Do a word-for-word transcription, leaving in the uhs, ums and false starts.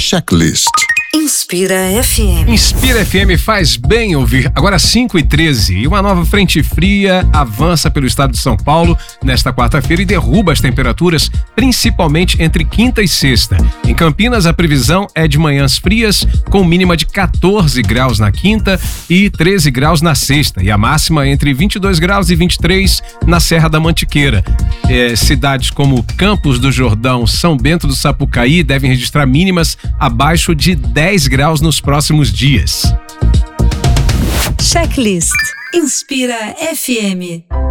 Checklist. Inspira F M. Inspira F M faz bem ouvir. Agora cinco e treze e uma nova frente fria avança pelo estado de São Paulo nesta quarta-feira e derruba as temperaturas, principalmente entre quinta e sexta. Em Campinas, a previsão é de manhãs frias, com mínima de catorze graus na quinta e treze graus na sexta, e a máxima entre vinte e dois graus e vinte e três na Serra da Mantiqueira. É, cidades como Campos do Jordão, São Bento do Sapucaí devem registrar mínimas abaixo de dez graus nos próximos dias. Checklist. Inspira F M.